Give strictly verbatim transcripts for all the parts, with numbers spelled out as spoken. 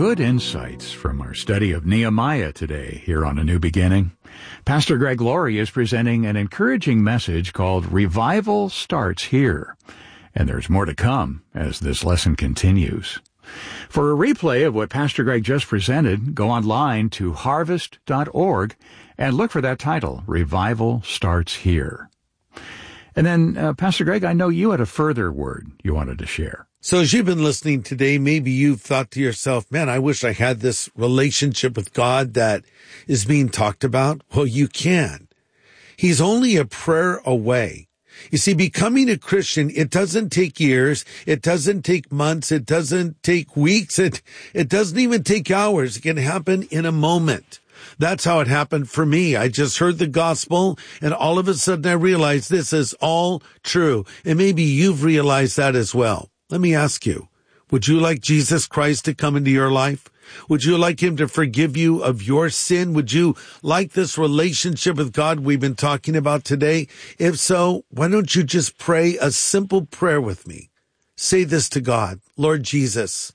good insights from our study of Nehemiah today here on A New Beginning. Pastor Greg Laurie is presenting an encouraging message called Revival Starts Here. And there's more to come as this lesson continues. For a replay of what Pastor Greg just presented, go online to harvest dot org and look for that title, Revival Starts Here. And then, uh, Pastor Greg, I know you had a further word you wanted to share. So as you've been listening today, maybe you've thought to yourself, man, I wish I had this relationship with God that is being talked about. Well, you can. He's only a prayer away. You see, becoming a Christian, it doesn't take years. It doesn't take months. It doesn't take weeks. It, it doesn't even take hours. It can happen in a moment. That's how it happened for me. I just heard the gospel, and all of a sudden I realized this is all true. And maybe you've realized that as well. Let me ask you, would you like Jesus Christ to come into your life? Would you like him to forgive you of your sin? Would you like this relationship with God we've been talking about today? If so, why don't you just pray a simple prayer with me? Say this to God, Lord Jesus,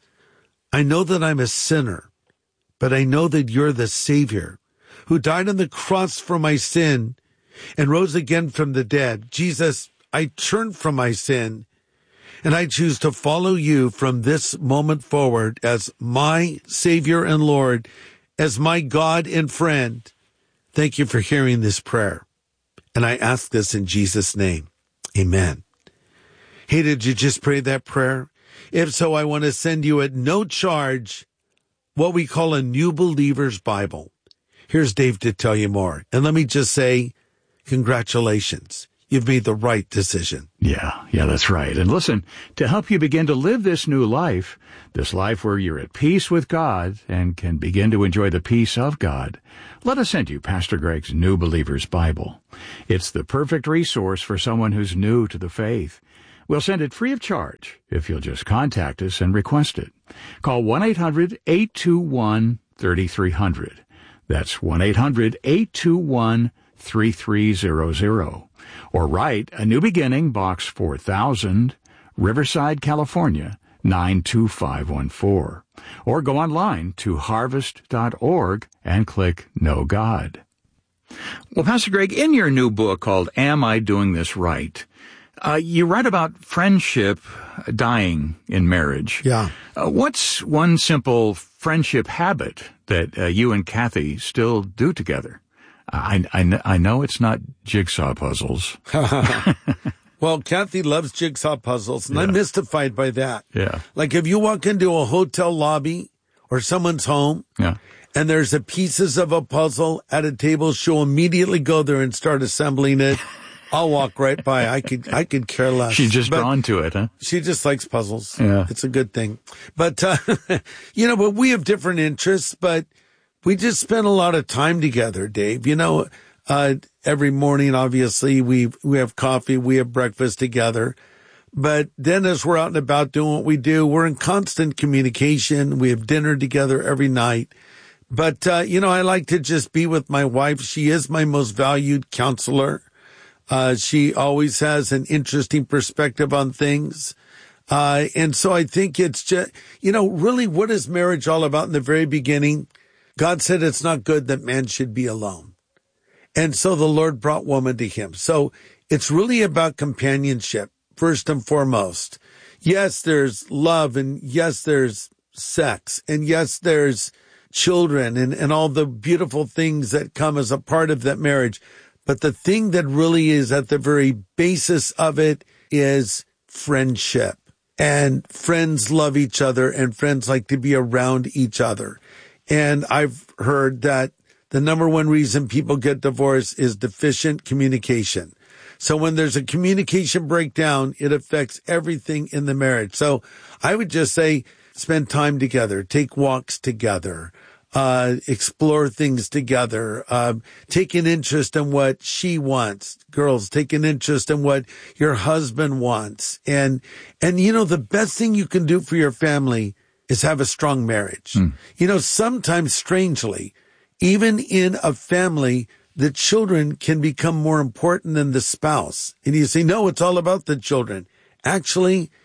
I know that I'm a sinner, but I know that you're the Savior who died on the cross for my sin and rose again from the dead. Jesus, I turn from my sin and I choose to follow you from this moment forward as my Savior and Lord, as my God and friend. Thank you for hearing this prayer. And I ask this in Jesus' name. Amen. Hey, did you just pray that prayer? If so, I want to send you at no charge what we call a New Believer's Bible. Here's Dave to tell you more. And let me just say, congratulations. You've made the right decision. Yeah, yeah, that's right. And listen, to help you begin to live this new life, this life where you're at peace with God and can begin to enjoy the peace of God, let us send you Pastor Greg's New Believer's Bible. It's the perfect resource for someone who's new to the faith. We'll send it free of charge if you'll just contact us and request it. Call one eight hundred eight two one three three zero zero. That's one eight hundred eight two one three three zero zero. Or write A New Beginning, Box four thousand, Riverside, California, nine two five one four. Or go online to harvest dot org and click Know God. Well, Pastor Greg, in your new book called Am I Doing This Right?, Uh, you write about friendship dying in marriage. Yeah. Uh, what's one simple friendship habit that uh, you and Kathy still do together? I, I, I know it's not jigsaw puzzles. Well, Kathy loves jigsaw puzzles, and Yeah. I'm mystified by that. Yeah. Like if you walk into a hotel lobby or someone's home, Yeah. and there's a pieces of a puzzle at a table, she'll immediately go there and start assembling it. I'll walk right by. I could, I could care less. She's just But drawn to it, huh? She just likes puzzles. Yeah. It's a good thing. But, uh, you know, but we have different interests, but we just spend a lot of time together, Dave. You know, uh, every morning, obviously, we, we have coffee, we have breakfast together. But then as we're out and about doing what we do, we're in constant communication. We have dinner together every night. But, uh, you know, I like to just be with my wife. She is my most valued counselor. Uh, she always has an interesting perspective on things. Uh, and so I think it's just, you know, really what is marriage all about in the very beginning? God said it's not good that man should be alone. And so the Lord brought woman to him. So it's really about companionship, first and foremost. Yes, there's love, and yes, there's sex, and yes, there's children and, and all the beautiful things that come as a part of that marriage. But the thing that really is at the very basis of it is friendship. And friends love each other, and friends like to be around each other. And I've heard that the number one reason people get divorced is deficient communication. So when there's a communication breakdown, it affects everything in the marriage. So I would just say spend time together, take walks together. Uh, explore things together, uh, take an interest in what she wants. Girls, take an interest in what your husband wants. And, and, you know, the best thing you can do for your family is have a strong marriage. Mm. You know, sometimes strangely, even in a family, the children can become more important than the spouse. And you say, no, it's all about the children. Actually,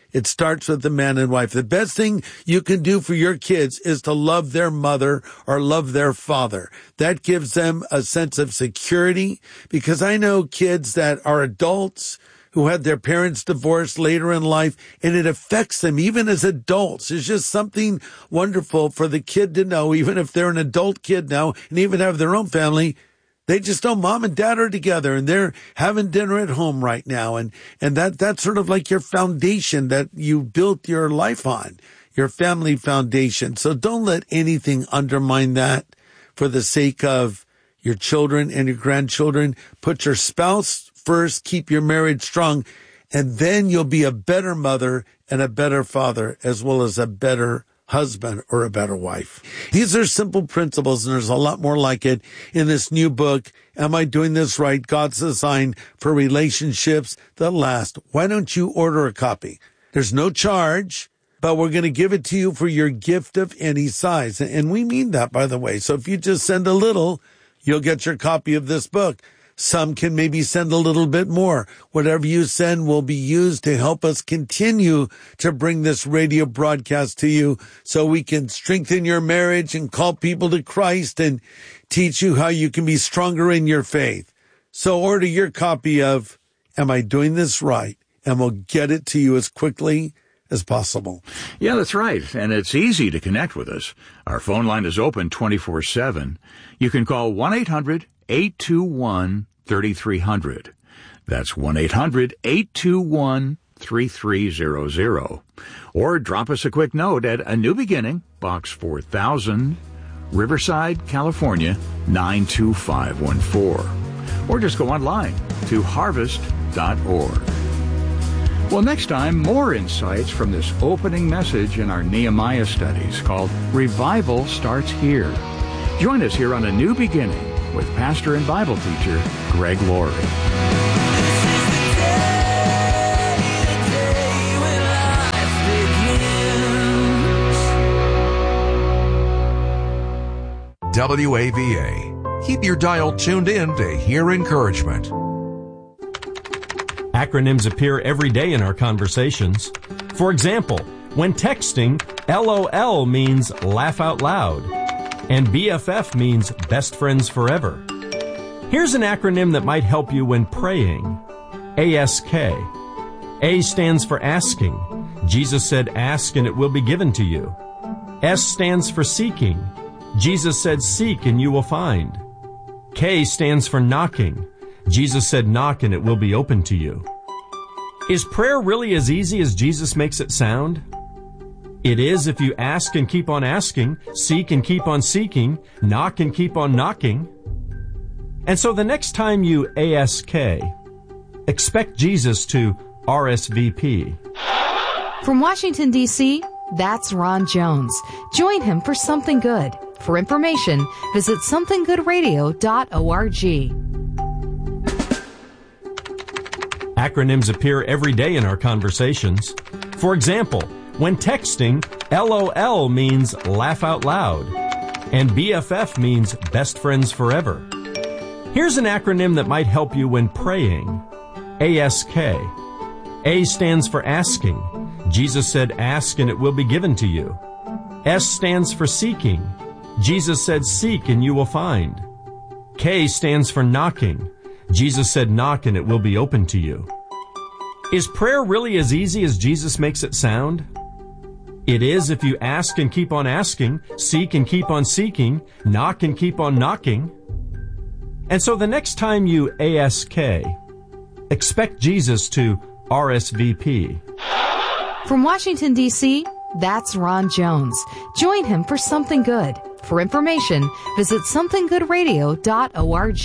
It starts with the man and wife. The best thing you can do for your kids is to love their mother or love their father. That gives them a sense of security, because I know kids that are adults who had their parents divorced later in life, and it affects them even as adults. It's just something wonderful for the kid to know, even if they're an adult kid now and even have their own family. They just know mom and dad are together and they're having dinner at home right now. And, and that, that's sort of like your foundation that you built your life on, your family foundation. So don't let anything undermine that for the sake of your children and your grandchildren. Put your spouse first, keep your marriage strong, and then you'll be a better mother and a better father, as well as a better husband or a better wife. These are simple principles, and there's a lot more like it in this new book, Am I Doing This Right? God's Design for Relationships That Last. Why don't you order a copy? There's no charge, but we're going to give it to you for your gift of any size. And we mean that, by the way. So if you just send a little, you'll get your copy of this book. Some can maybe send a little bit more. Whatever you send will be used to help us continue to bring this radio broadcast to you so we can strengthen your marriage and call people to Christ and teach you how you can be stronger in your faith. So order your copy of Am I Doing This Right? And we'll get it to you as quickly as possible. Yeah, that's right. And it's easy to connect with us. Our phone line is open twenty-four seven. You can call one eight hundred eight two one three three zero zero. That's one eight hundred eight two one three three zero zero. Or drop us a quick note at A New Beginning, Box four thousand, Riverside, California, nine two five one four. Or just go online to harvest dot org. Well, next time, more insights from this opening message in our Nehemiah studies called Revival Starts Here. Join us here on A New Beginning with pastor and Bible teacher Greg Laurie. W A V A. Keep your dial tuned in to hear encouragement. Acronyms appear every day in our conversations. For example, when texting, L O L means laugh out loud, and B F F means best friends forever. Here's an acronym that might help you when praying. A S K. A stands for asking. Jesus said, ask and it will be given to you. S stands for seeking. Jesus said, seek and you will find. K stands for knocking. Jesus said, knock and it will be open to you. Is prayer really as easy as Jesus makes it sound? It is if you ask and keep on asking, seek and keep on seeking, knock and keep on knocking. And so the next time you A S K, expect Jesus to R S V P. From Washington, D C, that's Ron Jones. Join him for Something Good. For information, visit something good radio dot org. Acronyms appear every day in our conversations. For example, when texting, L O L means laugh out loud, and B F F means best friends forever. Here's an acronym that might help you when praying. A S K. A stands for asking. Jesus said, ask and it will be given to you. S stands for seeking. Jesus said, seek and you will find. K stands for knocking. Jesus said, knock and it will be open to you. Is prayer really as easy as Jesus makes it sound? It is if you ask and keep on asking, seek and keep on seeking, knock and keep on knocking. And so the next time you A S K, expect Jesus to R S V P. From Washington, D C, that's Ron Jones. Join him for Something Good. For information, visit something good radio dot org.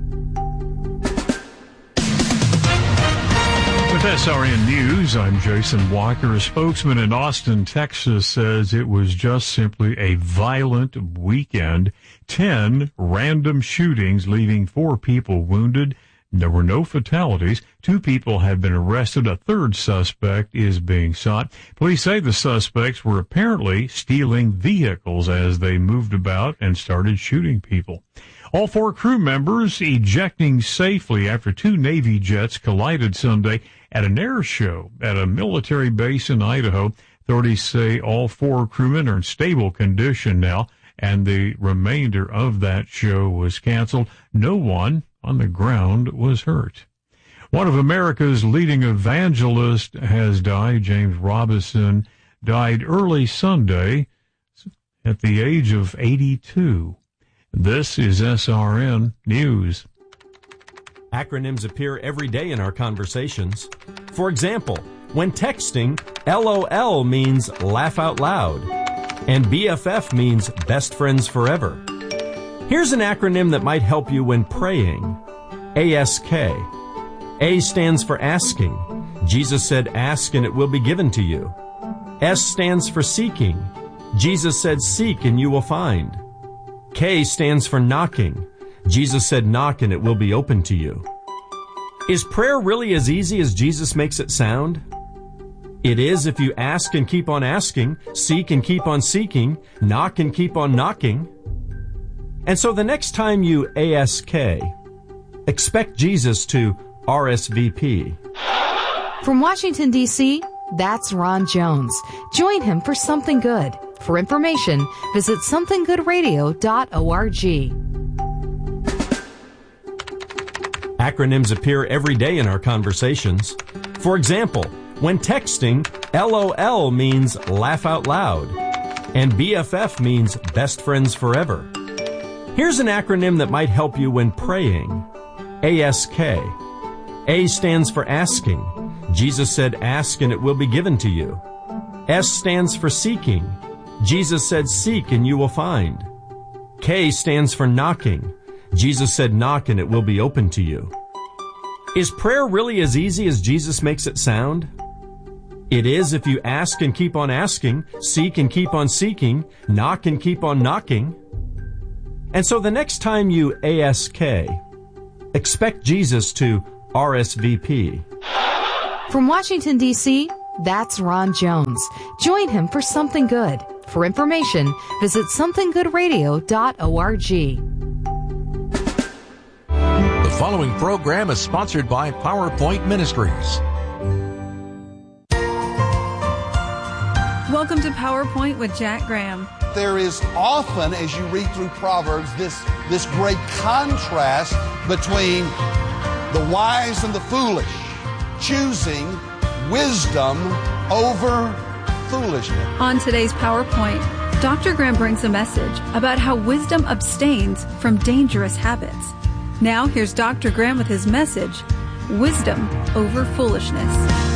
With S R N News, I'm Jason Walker. A spokesman in Austin, Texas says it was just simply a violent weekend. Ten random shootings, leaving four people wounded. There were no fatalities. Two people have been arrested. A third suspect is being sought. Police say the suspects were apparently stealing vehicles as they moved about and started shooting people. All four crew members ejecting safely after two Navy jets collided Sunday at an air show at a military base in Idaho. Authorities say all four crewmen are in stable condition now, and the remainder of that show was canceled. No one on the ground was hurt. One of America's leading evangelists has died. James Robison died early Sunday at the age of eighty-two. This is S R N News. Acronyms appear every day in our conversations. For example, when texting, LOL means laugh out loud, and B F F means best friends forever. Here's an acronym that might help you when praying. A S K. A stands for asking. Jesus said, ask and it will be given to you. S stands for seeking. Jesus said, seek and you will find. K stands for knocking. Jesus said, knock and it will be open to you. Is prayer really as easy as Jesus makes it sound? It is if you ask and keep on asking, seek and keep on seeking, knock and keep on knocking. And so the next time you A S K, expect Jesus to R S V P. From Washington, D C, that's Ron Jones. Join him for Something Good. For information, visit something good radio dot org. Acronyms appear every day in our conversations. For example, when texting, LOL means laugh out loud, and B F F means best friends forever. Here's an acronym that might help you when praying. A S K. A stands for asking. Jesus said, ask and it will be given to you. S stands for seeking. Jesus said, seek and you will find. K stands for knocking. Jesus said, knock and it will be open to you. Is prayer really as easy as Jesus makes it sound? It is if you ask and keep on asking, seek and keep on seeking, knock and keep on knocking. And so the next time you A S K, expect Jesus to R S V P. From Washington, D C, that's Ron Jones. Join him for Something Good. For information, visit something good radio dot org. The following program is sponsored by PowerPoint Ministries. Welcome to PowerPoint with Jack Graham. There is often, as you read through Proverbs, this, this great contrast between the wise and the foolish, choosing wisdom over foolishness. On today's PowerPoint, Doctor Graham brings a message about how wisdom abstains from dangerous habits. Now here's Doctor Graham with his message, Wisdom Over Foolishness.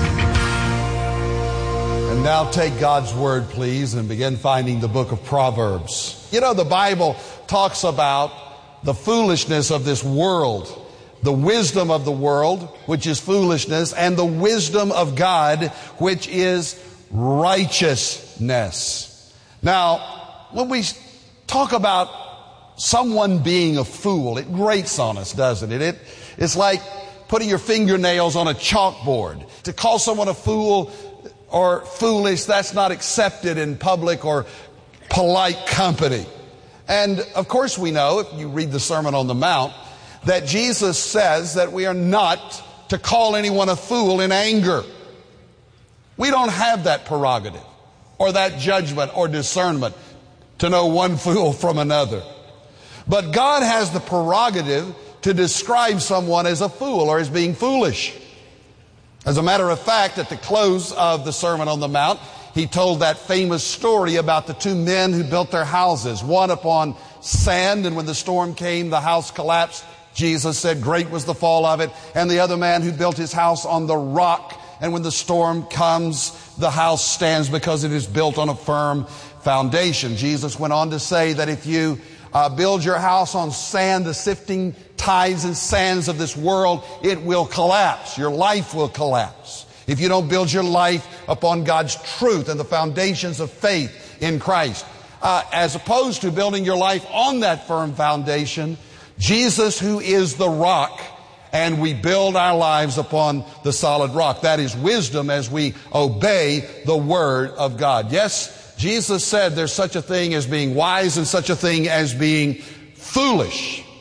And now take God's word, please, and begin finding the book of Proverbs. You know, the Bible talks about the foolishness of this world, the wisdom of the world, which is foolishness, and the wisdom of God, which is righteousness. Now, when we talk about someone being a fool, it grates on us, doesn't it? it? It's like putting your fingernails on a chalkboard. To call someone a fool or foolish, that's not accepted in public or polite company. And of course we know, if you read the Sermon on the Mount, that Jesus says that we are not to call anyone a fool in anger. We don't have that prerogative or that judgment or discernment to know one fool from another. But God has the prerogative to describe someone as a fool or as being foolish. As a matter of fact, at the close of the Sermon on the Mount, he told that famous story about the two men who built their houses, one upon sand, and when the storm came, the house collapsed. Jesus said, great was the fall of it. And the other man who built his house on the rock, and when the storm comes, the house stands because it is built on a firm foundation. Jesus went on to say that if you uh, build your house on sand, the sifting tides and sands of this world, it will collapse. Your life will collapse. If you don't build your life upon God's truth and the foundations of faith in Christ, uh, as opposed to building your life on that firm foundation, Jesus, who is the rock, and we build our lives upon the solid rock. That is wisdom as we obey the Word of God. Yes, Jesus said there's such a thing as being wise and such a thing as being foolish.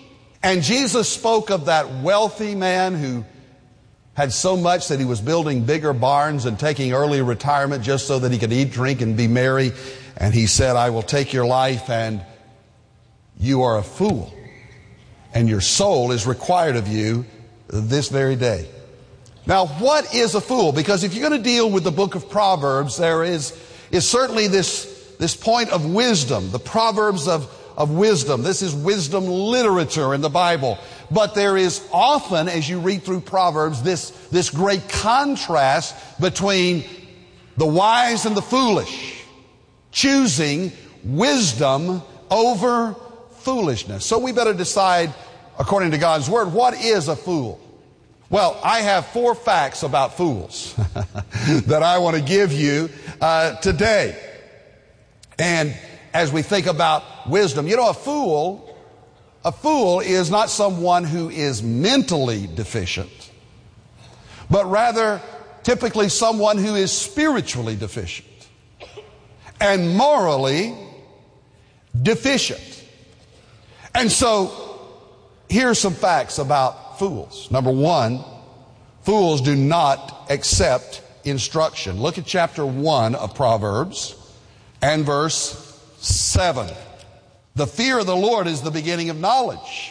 And Jesus spoke of that wealthy man who had so much that he was building bigger barns and taking early retirement just so that he could eat, drink, and be merry. And he said, I will take your life, and you are a fool, and your soul is required of you this very day. Now, what is a fool? Because if you're going to deal with the book of Proverbs, there is, is certainly this, this point of wisdom, the Proverbs of, of wisdom. This is wisdom literature in the Bible. But there is often, as you read through Proverbs, this, this great contrast between the wise and the foolish, choosing wisdom over foolishness. So we better decide, according to God's Word, what is a fool? Well, I have four facts about fools that I want to give you uh, today. And as we think about wisdom, you know, a fool, a fool is not someone who is mentally deficient, but rather typically someone who is spiritually deficient and morally deficient. And so, here are some facts about fools. Number one, fools do not accept instruction. Look at chapter one of Proverbs and verse seven. The fear of the Lord is the beginning of knowledge.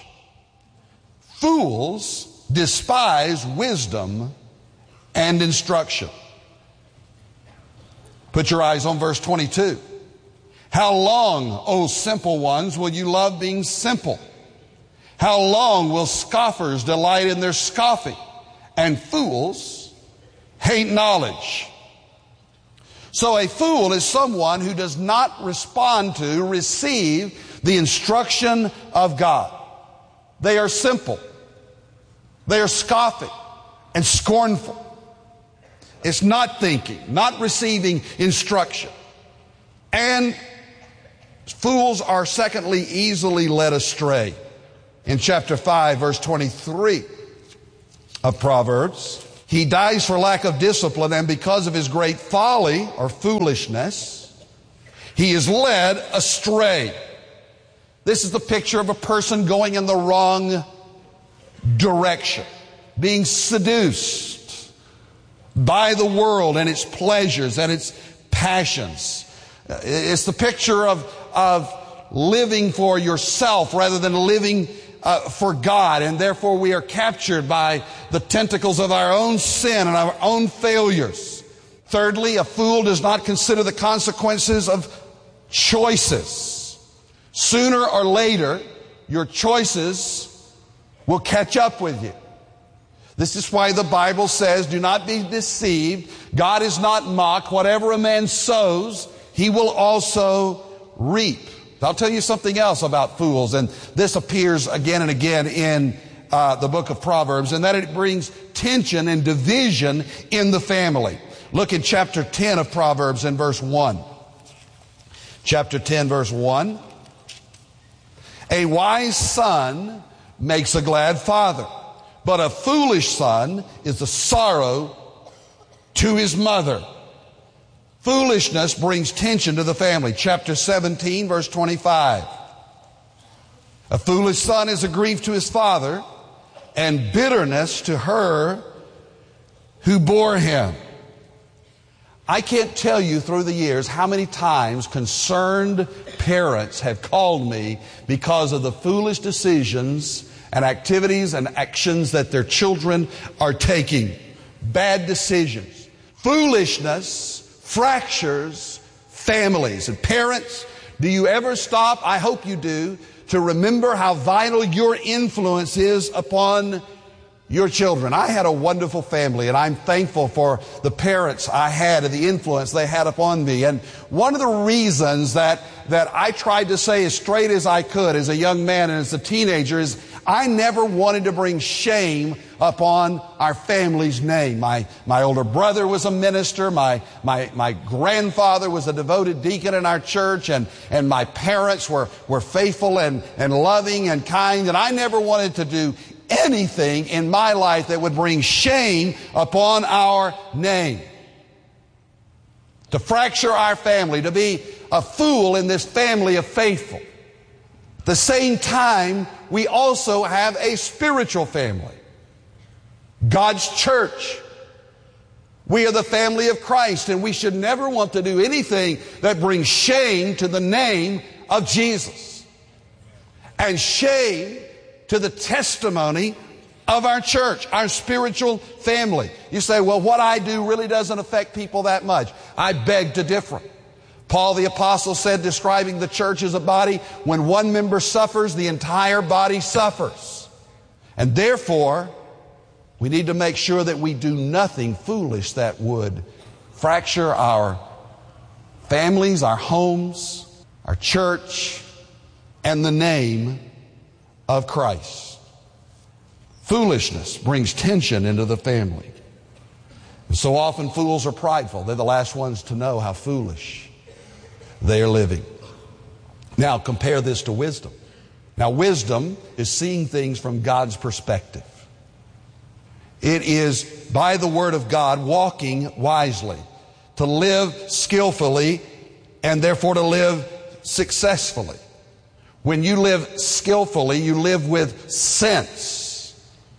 Fools despise wisdom and instruction. Put your eyes on verse twenty-two. How long, O simple ones, will you love being simple? How long will scoffers delight in their scoffing, and fools hate knowledge? So a fool is someone who does not respond to, receive the instruction of God. They are simple. They are scoffing and scornful. It's not thinking, not receiving instruction. And fools are, secondly, easily led astray. In chapter five, verse twenty-three of Proverbs, he dies for lack of discipline, and because of his great folly or foolishness, he is led astray. This is the picture of a person going in the wrong direction, being seduced by the world and its pleasures and its passions. It's the picture of, of living for yourself rather than living uh, for God, and therefore we are captured by the tentacles of our own sin and our own failures. Thirdly, a fool does not consider the consequences of choices. Sooner or later, your choices will catch up with you. This is why the Bible says, do not be deceived. God is not mocked. Whatever a man sows, he will also reap. I'll tell you something else about fools, and this appears again and again in uh, the book of Proverbs, and that it brings tension and division in the family. Look in chapter ten of Proverbs and verse one. Chapter ten, verse one. A wise son makes a glad father, but a foolish son is a sorrow to his mother. Foolishness brings tension to the family. Chapter seventeen, verse twenty-five. A foolish son is a grief to his father, and bitterness to her who bore him. I can't tell you through the years how many times concerned parents have called me because of the foolish decisions and activities and actions that their children are taking. Bad decisions. Foolishness fractures families. And parents, do you ever stop, I hope you do, to remember how vital your influence is upon your children? I had a wonderful family, and I'm thankful for the parents I had and the influence they had upon me. And one of the reasons that, that I tried to say as straight as I could as a young man and as a teenager is I never wanted to bring shame upon our family's name. My, my older brother was a minister. My, my, my grandfather was a devoted deacon in our church, and, and my parents were, were faithful and, and loving and kind. And I never wanted to do anything in my life that would bring shame upon our name. To fracture our family, to be a fool in this family of faithful. At the same time, we also have a spiritual family. God's church. We are the family of Christ, and we should never want to do anything that brings shame to the name of Jesus. And shame to the testimony of our church, our spiritual family. You say, well, what I do really doesn't affect people that much. I beg to differ. Paul the Apostle said, describing the church as a body, when one member suffers, the entire body suffers. And therefore, we need to make sure that we do nothing foolish that would fracture our families, our homes, our church, and the name of Christ. Foolishness brings tension into the family. And so often fools are prideful. They're the last ones to know how foolish they are living. Now compare this to wisdom. Now wisdom is seeing things from God's perspective. It is, by the Word of God, walking wisely, to live skillfully, and therefore to live successfully. When you live skillfully, you live with sense,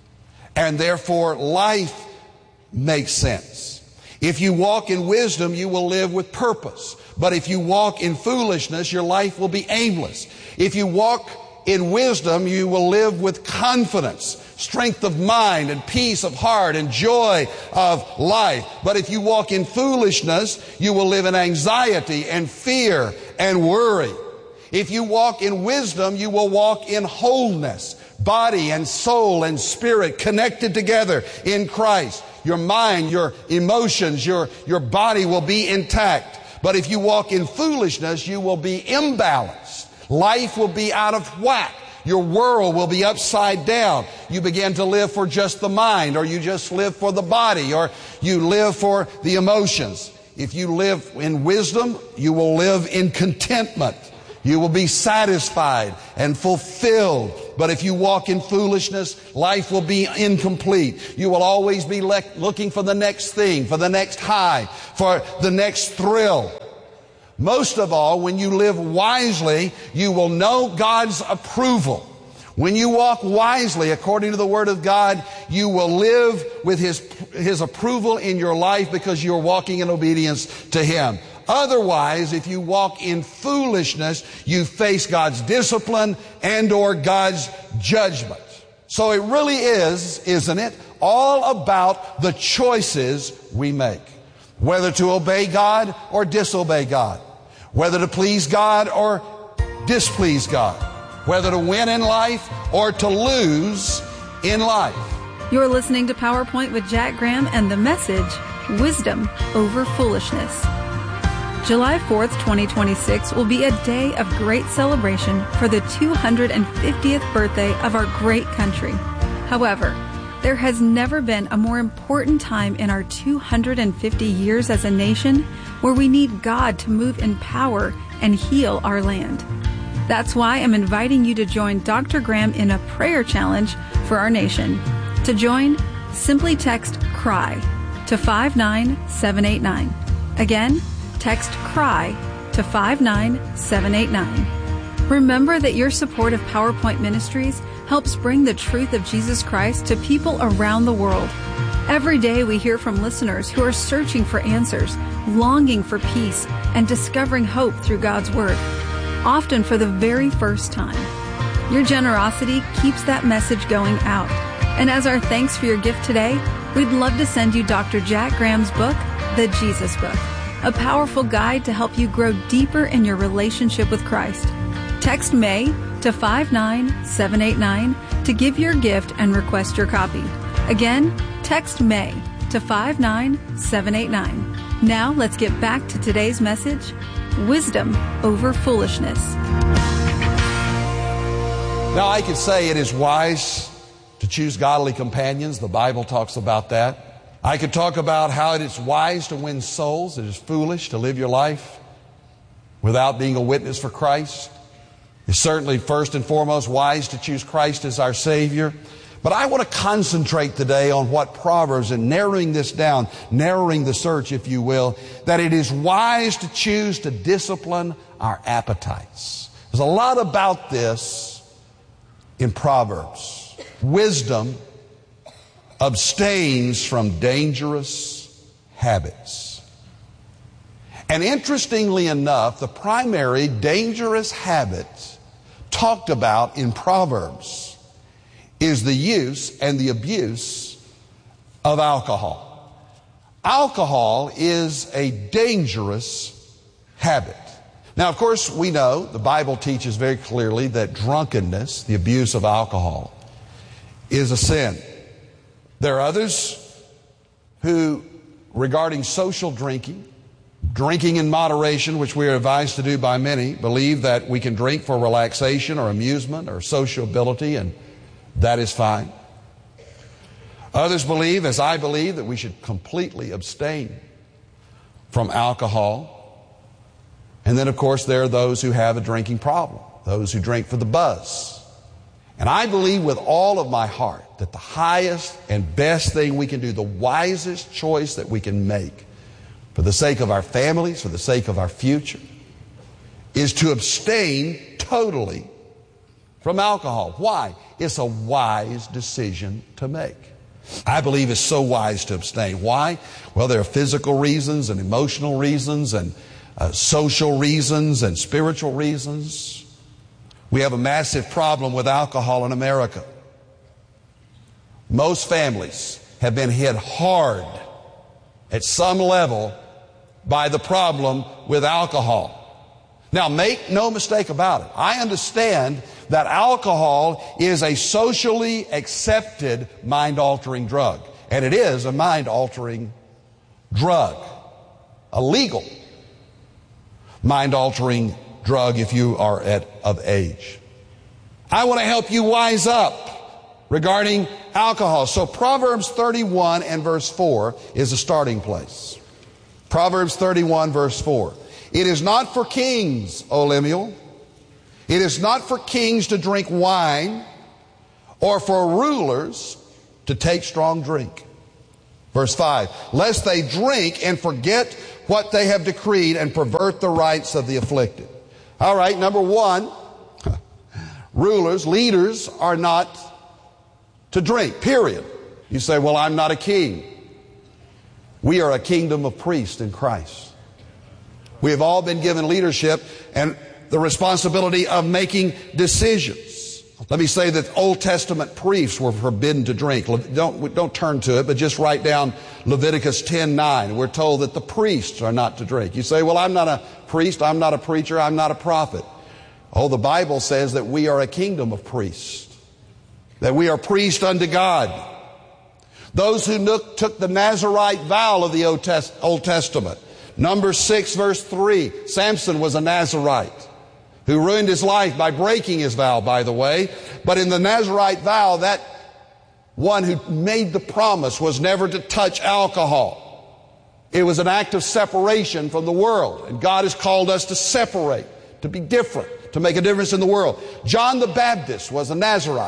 and therefore life makes sense. If you walk in wisdom, you will live with purpose. But if you walk in foolishness, your life will be aimless. If you walk in wisdom, you will live with confidence, strength of mind, and peace of heart, and joy of life. But if you walk in foolishness, you will live in anxiety and fear and worry. If you walk in wisdom, you will walk in wholeness, body and soul and spirit connected together in Christ. Your mind, your emotions, your, your body will be intact. But if you walk in foolishness, you will be imbalanced. Life will be out of whack. Your world will be upside down. You begin to live for just the mind, or you just live for the body, or you live for the emotions. If you live in wisdom, you will live in contentment. You will be satisfied and fulfilled. But if you walk in foolishness, life will be incomplete. You will always be le- looking for the next thing, for the next high, for the next thrill. Most of all, when you live wisely, you will know God's approval. When you walk wisely, according to the Word of God, you will live with His, His approval in your life because you're walking in obedience to Him. Otherwise, if you walk in foolishness, you face God's discipline and or God's judgment. So it really is, isn't it, all about the choices we make. Whether to obey God or disobey God. Whether to please God or displease God. Whether to win in life or to lose in life. You're listening to PowerPoint with Jack Graham and the message, Wisdom Over Foolishness. July fourth, twenty twenty-six will be a day of great celebration for the two hundred fiftieth birthday of our great country. However, there has never been a more important time in our two hundred fifty years as a nation where we need God to move in power and heal our land. That's why I'm inviting you to join Doctor Graham in a prayer challenge for our nation. To join, simply text CRY to five nine seven eight nine. Again, text CRY to five nine seven eight nine. Remember that your support of PowerPoint Ministries helps bring the truth of Jesus Christ to people around the world. Every day we hear from listeners who are searching for answers, longing for peace, and discovering hope through God's Word, often for the very first time. Your generosity keeps that message going out. And as our thanks for your gift today, we'd love to send you Doctor Jack Graham's book, The Jesus Book, a powerful guide to help you grow deeper in your relationship with Christ. Text May to five nine seven eight nine to give your gift and request your copy. Again, text May to five nine seven eight nine. Now let's get back to today's message, Wisdom Over Foolishness. Now I could say it is wise to choose godly companions. The Bible talks about that. I could talk about how it is wise to win souls. It is foolish to live your life without being a witness for Christ. It's certainly first and foremost wise to choose Christ as our Savior. But I want to concentrate today on what Proverbs, and narrowing this down, narrowing the search, if you will, that it is wise to choose to discipline our appetites. There's a lot about this in Proverbs. Wisdom abstains from dangerous habits. And interestingly enough, the primary dangerous habit talked about in Proverbs is the use and the abuse of alcohol. Alcohol is a dangerous habit. Now, of course, we know the Bible teaches very clearly that drunkenness, the abuse of alcohol, is a sin. There are others who, regarding social drinking, drinking in moderation, which we are advised to do by many, believe that we can drink for relaxation or amusement or sociability, and that is fine. Others believe, as I believe, that we should completely abstain from alcohol. And then, of course, there are those who have a drinking problem, those who drink for the buzz. And I believe with all of my heart that the highest and best thing we can do, the wisest choice that we can make for the sake of our families, for the sake of our future, is to abstain totally from alcohol. Why? It's a wise decision to make. I believe it's so wise to abstain. Why? Well, there are physical reasons and emotional reasons and uh, social reasons and spiritual reasons. We have a massive problem with alcohol in America. Most families have been hit hard at some level by the problem with alcohol. Now, make no mistake about it. I understand that alcohol is a socially accepted mind-altering drug. And it is a mind-altering drug. A legal mind-altering drug if you are at, of age. I want to help you wise up regarding alcohol. So Proverbs thirty-one and verse four is a starting place. Proverbs thirty-one verse four. It is not for kings, O Lemuel. It is not for kings to drink wine or for rulers to take strong drink. Verse five. Lest they drink and forget what they have decreed and pervert the rights of the afflicted. All right, number one, rulers, leaders are not to drink, period. You say, well, I'm not a king. We are a kingdom of priests in Christ. We have all been given leadership and the responsibility of making decisions. Let me say that Old Testament priests were forbidden to drink. Don't, don't turn to it, but just write down Leviticus ten nine. We're told that the priests are not to drink. You say, well, I'm not a priest, I'm not a preacher, I'm not a prophet. Oh, the Bible says that we are a kingdom of priests, that we are priests unto God. Those who took the Nazirite vow of the Old Testament. Numbers six verse three, Samson was a Nazirite who ruined his life by breaking his vow, by the way. But in the Nazirite vow, that one who made the promise was never to touch alcohol. It was an act of separation from the world. And God has called us to separate, to be different, to make a difference in the world. John the Baptist was a Nazirite.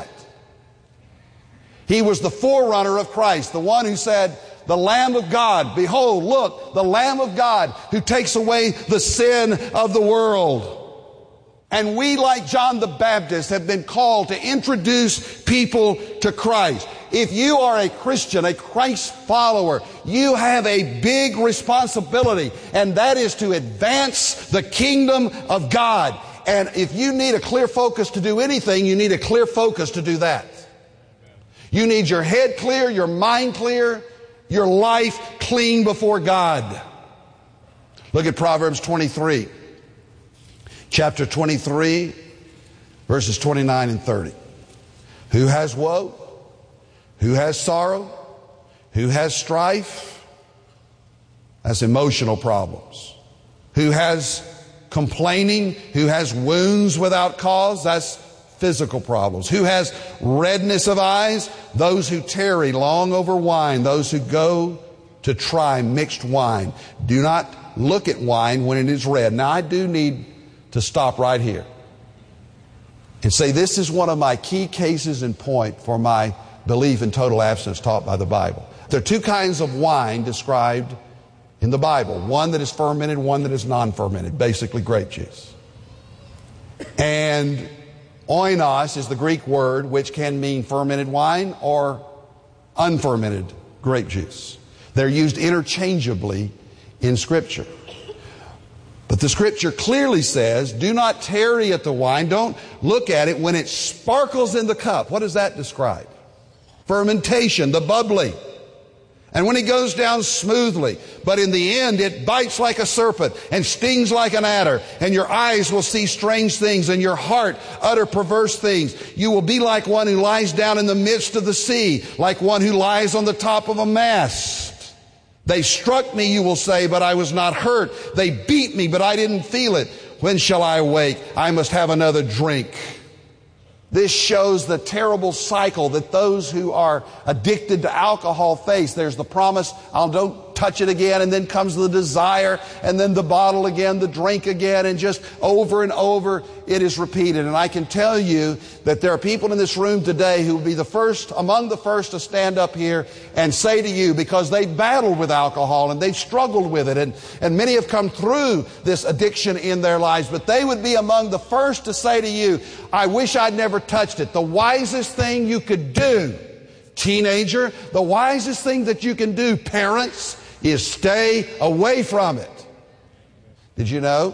He was the forerunner of Christ, the one who said, the Lamb of God, behold, look, the Lamb of God who takes away the sin of the world. And we, like John the Baptist, have been called to introduce people to Christ. If you are a Christian, a Christ follower, you have a big responsibility, and that is to advance the kingdom of God. And if you need a clear focus to do anything, you need a clear focus to do that. You need your head clear, your mind clear, your life clean before God. Look at Proverbs twenty-three. Chapter twenty-three, verses twenty-nine and thirty. Who has woe? Who has sorrow? Who has strife? That's emotional problems. Who has complaining? Who has wounds without cause? That's physical problems. Who has redness of eyes? Those who tarry long over wine. Those who go to try mixed wine. Do not look at wine when it is red. Now, I do need to stop right here and say this is one of my key cases in point for my belief in total abstinence taught by the Bible. There are two kinds of wine described in the Bible. One that is fermented, one that is non-fermented, basically grape juice. And oinos is the Greek word which can mean fermented wine or unfermented grape juice. They're used interchangeably in Scripture. But the Scripture clearly says, do not tarry at the wine. Don't look at it when it sparkles in the cup. What does that describe? Fermentation, the bubbling. And when it goes down smoothly, but in the end it bites like a serpent and stings like an adder, and your eyes will see strange things and your heart utter perverse things. You will be like one who lies down in the midst of the sea, like one who lies on the top of a mast. They struck me, you will say, but I was not hurt. They beat me, but I didn't feel it. When shall I awake? I must have another drink. This shows the terrible cycle that those who are addicted to alcohol face. There's the promise, I'll don't touch it again, and then comes the desire, and then the bottle again, the drink again, and just over and over it is repeated. And I can tell you that there are people in this room today who will be the first, among the first to stand up here and say to you, because they've battled with alcohol and they've struggled with it, and, and many have come through this addiction in their lives, but they would be among the first to say to you, I wish I'd never touched it. The wisest thing you could do, teenager, the wisest thing that you can do, parents, is stay away from it. Did you know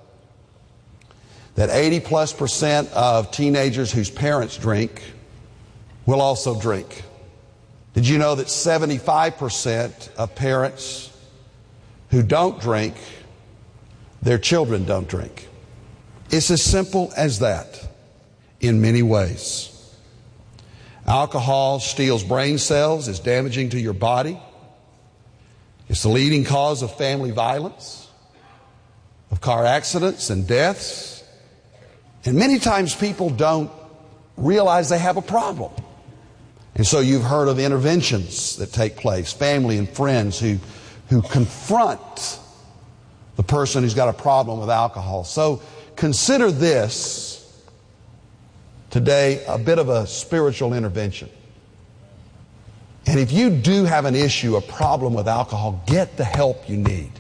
that eighty plus percent of teenagers whose parents drink will also drink? Did you know that seventy-five percent of parents who don't drink, their children don't drink? It's as simple as that in many ways. Alcohol steals brain cells, is damaging to your body. It's the leading cause of family violence, of car accidents and deaths. And many times people don't realize they have a problem. And so you've heard of interventions that take place, family and friends who, who confront the person who's got a problem with alcohol. So consider this today a bit of a spiritual intervention. And if you do have an issue, a problem with alcohol, get the help you need.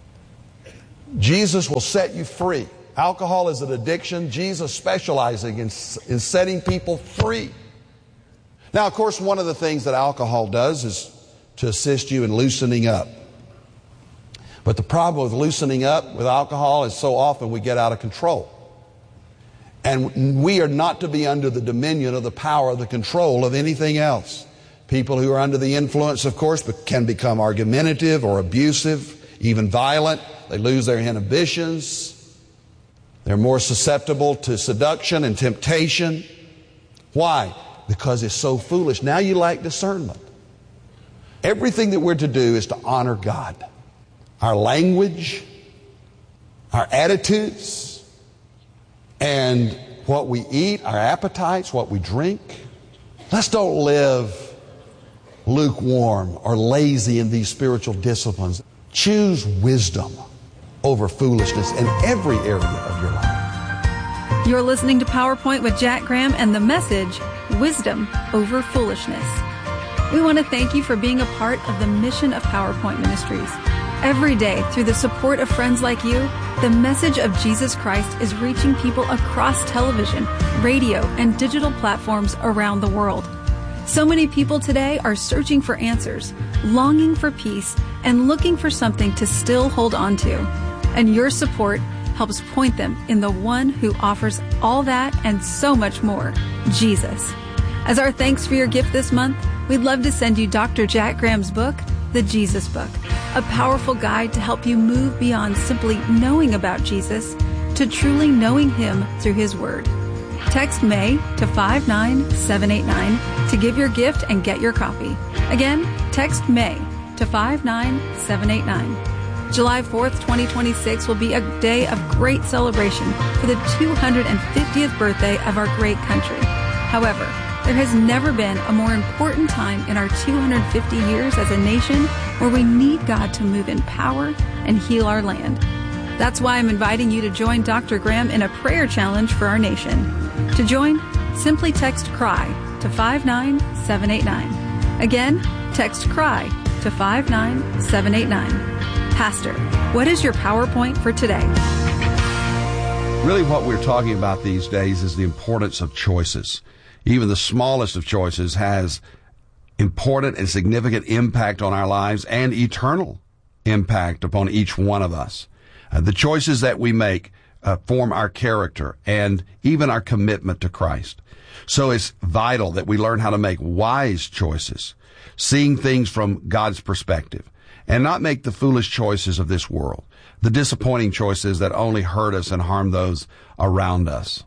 Jesus will set you free. Alcohol is an addiction. Jesus specializing in, in setting people free. Now, of course, one of the things that alcohol does is to assist you in loosening up. But the problem with loosening up with alcohol is so often we get out of control. And we are not to be under the dominion of the power, the control of anything else. People who are under the influence, of course, can become argumentative or abusive, even violent. They lose their inhibitions. They're more susceptible to seduction and temptation. Why? Because it's so foolish. Now you lack discernment. Everything that we're to do is to honor God. Our language, our attitudes, and what we eat, our appetites, what we drink. Let's don't live lukewarm or lazy in these spiritual disciplines. Choose wisdom over foolishness in every area of your life. You're listening to PowerPoint with Jack Graham and the message, Wisdom Over Foolishness. We want to thank you for being a part of the mission of PowerPoint Ministries. Every day, through the support of friends like you, the message of Jesus Christ is reaching people across television, radio, and digital platforms around the world. So many people today are searching for answers, longing for peace, and looking for something to still hold on to. And your support helps point them in the one who offers all that and so much more, Jesus. As our thanks for your gift this month, we'd love to send you Doctor Jack Graham's book, The Jesus Book, a powerful guide to help you move beyond simply knowing about Jesus to truly knowing Him through His Word. Text May to five nine seven eight nine to give your gift and get your copy. Again, text May to five nine seven eight nine. July fourth, twenty twenty-six will be a day of great celebration for the two hundred fiftieth birthday of our great country. However, there has never been a more important time in our two hundred fifty years as a nation where we need God to move in power and heal our land. That's why I'm inviting you to join Doctor Graham in a prayer challenge for our nation. To join, simply text CRY to five nine seven eight nine. Again, text CRY to five nine seven eight nine. Pastor, what is your PowerPoint for today? Really what we're talking about these days is the importance of choices. Even the smallest of choices has important and significant impact on our lives and eternal impact upon each one of us. Uh, the choices that we make uh, form our character and even our commitment to Christ. So it's vital that we learn how to make wise choices, seeing things from God's perspective, and not make the foolish choices of this world, the disappointing choices that only hurt us and harm those around us.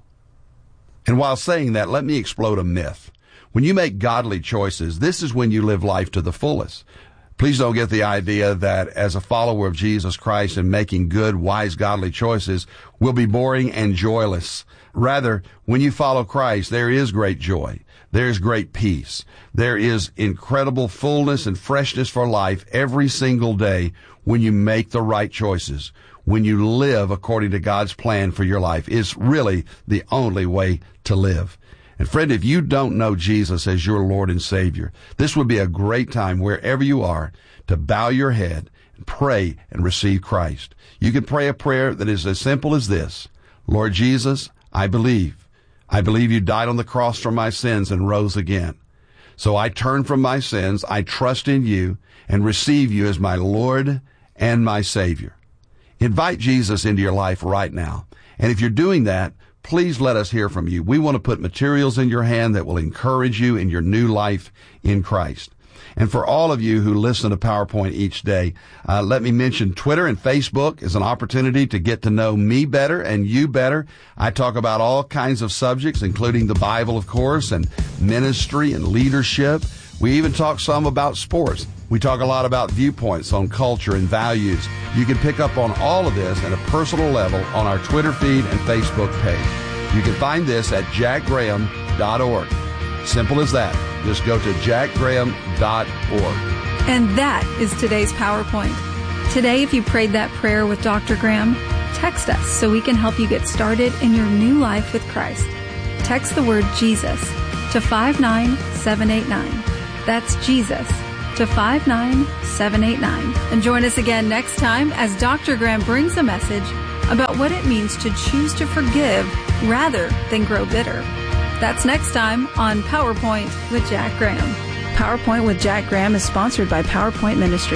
And while saying that, let me explode a myth. When you make godly choices, this is when you live life to the fullest. Please don't get the idea that as a follower of Jesus Christ and making good, wise, godly choices will be boring and joyless. Rather, when you follow Christ, there is great joy. There is great peace. There is incredible fullness and freshness for life every single day when you make the right choices. When you live according to God's plan for your life, is really the only way to live. And friend, if you don't know Jesus as your Lord and Savior, this would be a great time wherever you are to bow your head and pray and receive Christ. You can pray a prayer that is as simple as this. Lord Jesus, I believe. I believe you died on the cross for my sins and rose again. So I turn from my sins, I trust in you, and receive you as my Lord and my Savior. Invite Jesus into your life right now. And if you're doing that, please let us hear from you. We want to put materials in your hand that will encourage you in your new life in Christ. And for all of you who listen to PowerPoint each day, uh, let me mention Twitter and Facebook is an opportunity to get to know me better and you better. I talk about all kinds of subjects, including the Bible, of course, and ministry and leadership. We even talk some about sports. We talk a lot about viewpoints on culture and values. You can pick up on all of this at a personal level on our Twitter feed and Facebook page. You can find this at jack graham dot org. Simple as that. Just go to jack graham dot org. And that is today's PowerPoint. Today, if you prayed that prayer with Doctor Graham, text us so we can help you get started in your new life with Christ. Text the word Jesus to five nine seven eight nine. That's Jesus to five nine seven eight nine. And join us again next time as Doctor Graham brings a message about what it means to choose to forgive rather than grow bitter. That's next time on PowerPoint with Jack Graham. PowerPoint with Jack Graham is sponsored by PowerPoint Ministries.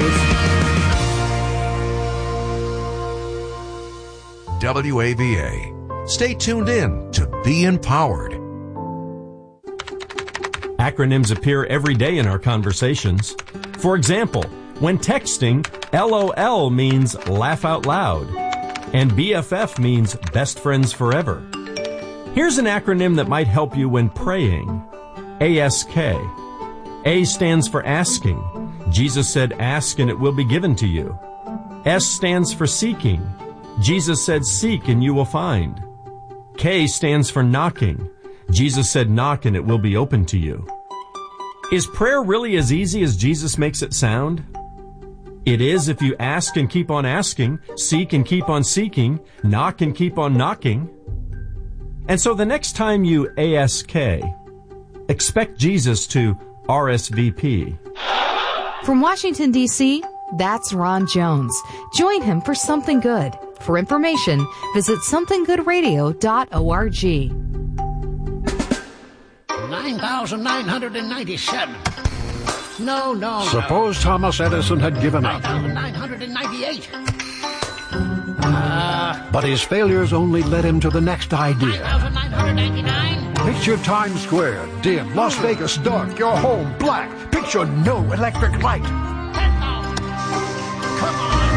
W A V A. Stay tuned in to Be Empowered. Acronyms appear every day in our conversations. For example, when texting, LOL means laugh out loud, and B F F means best friends forever. Here's an acronym that might help you when praying. A S K. A stands for asking. Jesus said, ask and it will be given to you. S stands for seeking. Jesus said, seek and you will find. K stands for knocking. Jesus said, knock and it will be open to you. Is prayer really as easy as Jesus makes it sound? It is if you ask and keep on asking, seek and keep on seeking, knock and keep on knocking. And so the next time you A S K, expect Jesus to R S V P. From Washington, D C, that's Ron Jones. Join him for Something Good. For information, visit something good radio dot org. nine thousand nine hundred ninety-seven. No, no, Suppose no. Thomas Edison had given up. nine thousand nine hundred ninety-eight. Uh, but his failures only led him to the next idea. nine thousand nine hundred ninety-nine. Picture Times Square, dim, Las Vegas dark, your home black. Picture no electric light. ten thousand. Come on,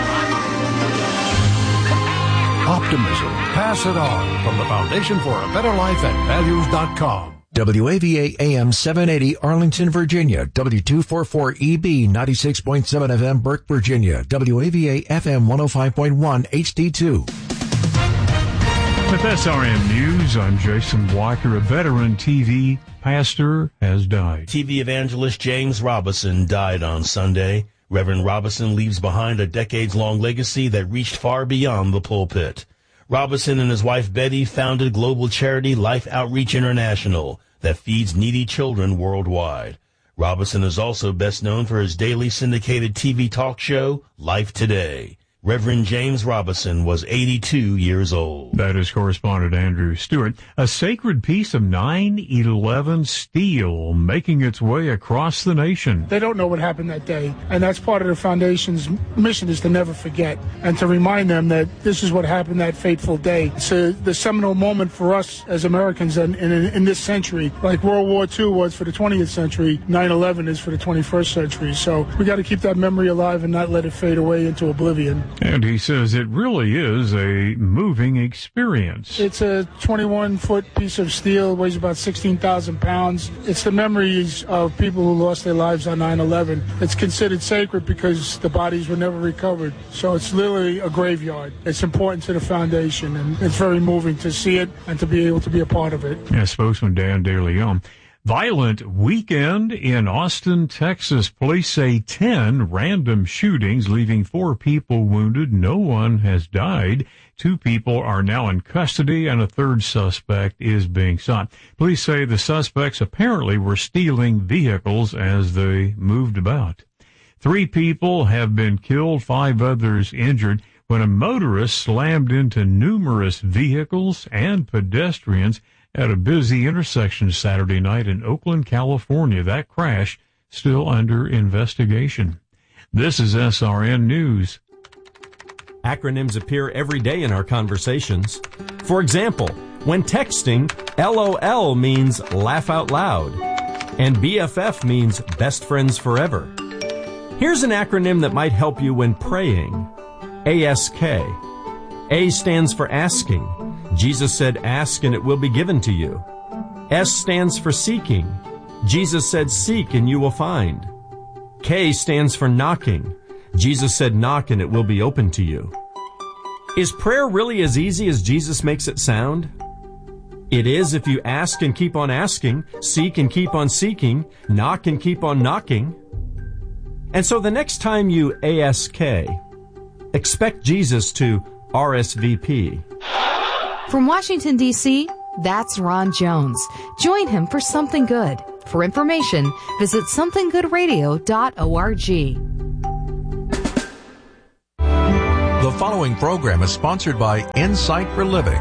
come on. Optimism. Pass it on from the Foundation for a Better Life at values dot com. W A V A A M seven eighty Arlington, Virginia. W two forty-four E B ninety-six point seven F M Burke, Virginia. W A V A F M one oh five point one H D two. With S R M News, I'm Jason Walker. A veteran T V pastor has died. T V evangelist James Robison died on Sunday. Reverend Robison leaves behind a decades-long legacy that reached far beyond the pulpit. Robison and his wife Betty founded global charity Life Outreach International that feeds needy children worldwide. Robison is also best known for his daily syndicated T V talk show, Life Today. Reverend James Robison was eighty-two years old. That is correspondent Andrew Stewart. A sacred piece of nine eleven steel making its way across the nation. They don't know what happened that day, and that's part of the foundation's mission, is to never forget and to remind them that this is what happened that fateful day. It's a, the seminal moment for us as Americans in, in, in this century. Like World War Two was for the twentieth century, nine eleven is for the twenty-first century. So we got to keep that memory alive and not let it fade away into oblivion. And he says it really is a moving experience. It's a twenty-one foot piece of steel, weighs about sixteen thousand pounds. It's the memories of people who lost their lives on nine eleven. It's considered sacred because the bodies were never recovered. So it's literally a graveyard. It's important to the foundation, and it's very moving to see it and to be able to be a part of it. Yeah, spokesman Dan DeLeon. Violent weekend in Austin, Texas. Police say ten random shootings, leaving four people wounded. No one has died. Two people are now in custody, and a third suspect is being sought. Police say the suspects apparently were stealing vehicles as they moved about. Three people have been killed, five others injured, when a motorist slammed into numerous vehicles and pedestrians at a busy intersection Saturday night in Oakland, California. That crash still under investigation. This is S R N News. Acronyms appear every day in our conversations. For example, when texting, L O L means laugh out loud, and B F F means best friends forever. Here's an acronym that might help you when praying. A S K. A stands for asking. Jesus said, ask and it will be given to you. S stands for seeking. Jesus said, seek and you will find. K stands for knocking. Jesus said, knock and it will be open to you. Is prayer really as easy as Jesus makes it sound? It is if you ask and keep on asking, seek and keep on seeking, knock and keep on knocking. And so the next time you A S K, expect Jesus to R S V P. From Washington, D C, that's Ron Jones. Join him for Something Good. For information, visit something good radio dot org. The following program is sponsored by Insight for Living.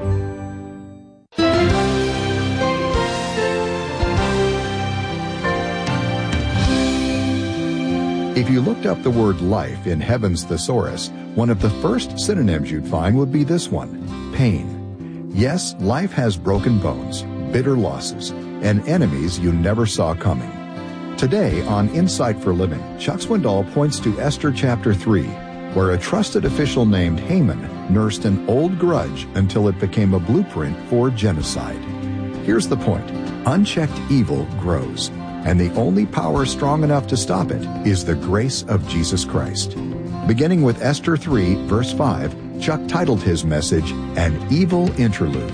If you looked up the word life in Heaven's Thesaurus, one of the first synonyms you'd find would be this one, pain. Yes, life has broken bones, bitter losses, and enemies you never saw coming. Today on Insight for Living, Chuck Swindoll points to Esther chapter three, where a trusted official named Haman nursed an old grudge until it became a blueprint for genocide. Here's the point. Unchecked evil grows, and the only power strong enough to stop it is the grace of Jesus Christ. Beginning with Esther three, verse five, Chuck titled his message, An Evil Interlude.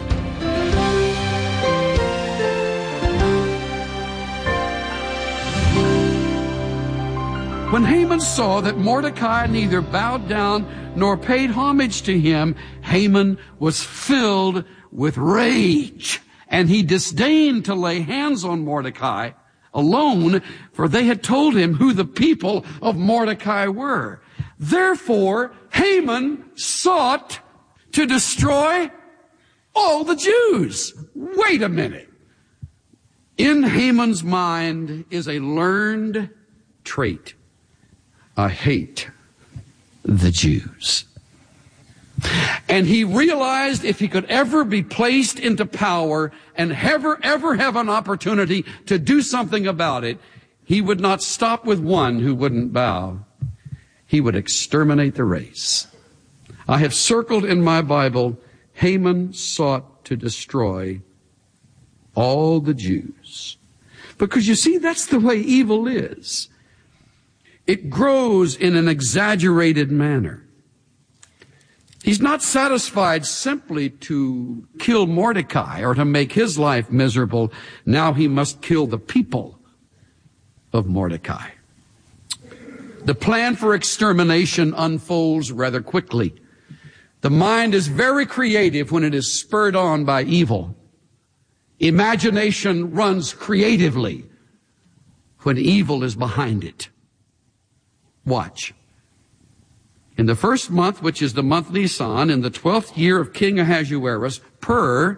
When Haman saw that Mordecai neither bowed down nor paid homage to him, Haman was filled with rage, and he disdained to lay hands on Mordecai alone, for they had told him who the people of Mordecai were. Therefore, Haman sought to destroy all the Jews. Wait a minute. In Haman's mind is a learned trait. I hate the Jews. And he realized if he could ever be placed into power and ever, ever have an opportunity to do something about it, he would not stop with one who wouldn't bow. He would exterminate the race. I have circled in my Bible, Haman sought to destroy all the Jews. Because you see, that's the way evil is. It grows in an exaggerated manner. He's not satisfied simply to kill Mordecai or to make his life miserable. Now he must kill the people of Mordecai. The plan for extermination unfolds rather quickly. The mind is very creative when it is spurred on by evil. Imagination runs creatively when evil is behind it. Watch. In the first month, which is the month Nisan, in the twelfth year of King Ahasuerus, Pur,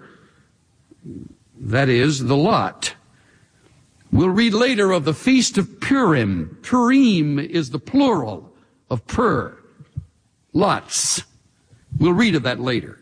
that is the lot. We'll read later of the feast of Purim. Purim is the plural of Pur. Lots. We'll read of that later.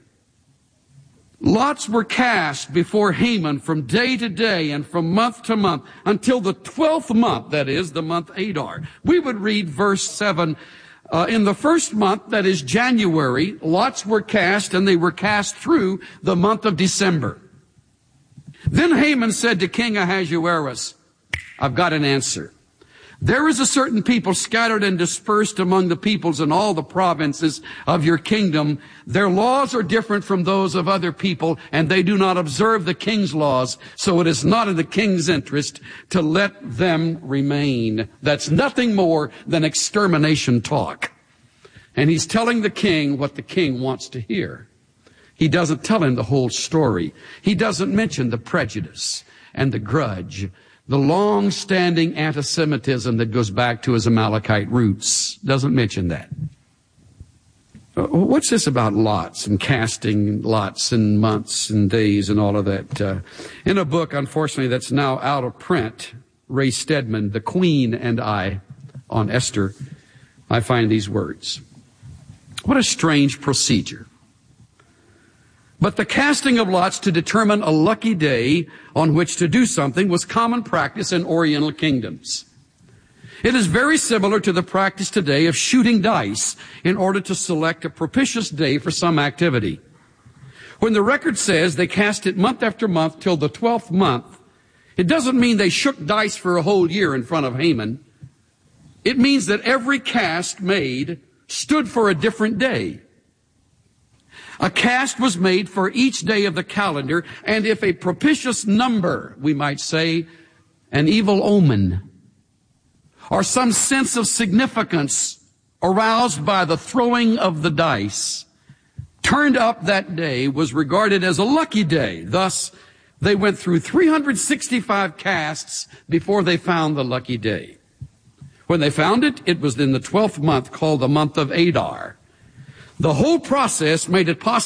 Lots were cast before Haman from day to day and from month to month until the twelfth month, that is, the month Adar. We would read verse seven. Uh, in the first month, that is January, lots were cast, and they were cast through the month of December. Then Haman said to King Ahasuerus, I've got an answer. There is a certain people scattered and dispersed among the peoples in all the provinces of your kingdom. Their laws are different from those of other people, and they do not observe the king's laws, so it is not in the king's interest to let them remain. That's nothing more than extermination talk. And he's telling the king what the king wants to hear. He doesn't tell him the whole story. He doesn't mention the prejudice and the grudge, the long-standing anti-Semitism that goes back to his Amalekite roots. Doesn't mention that. What's this about lots and casting lots and months and days and all of that? Uh, in a book, unfortunately, that's now out of print, Ray Stedman, The Queen and I, on Esther, I find these words. What a strange procedure. But the casting of lots to determine a lucky day on which to do something was common practice in Oriental kingdoms. It is very similar to the practice today of shooting dice in order to select a propitious day for some activity. When the record says they cast it month after month till the twelfth month, it doesn't mean they shook dice for a whole year in front of Haman. It means that every cast made stood for a different day. A cast was made for each day of the calendar, and if a propitious number, we might say, an evil omen, or some sense of significance aroused by the throwing of the dice, turned up that day, was regarded as a lucky day. Thus, they went through three hundred sixty-five casts before they found the lucky day. When they found it, it was in the twelfth month, called the month of Adar. The whole process made it possible